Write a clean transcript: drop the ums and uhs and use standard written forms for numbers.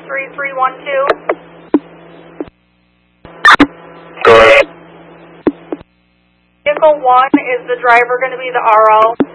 63312. Go ahead. Vehicle 1, is the driver going to be the RO?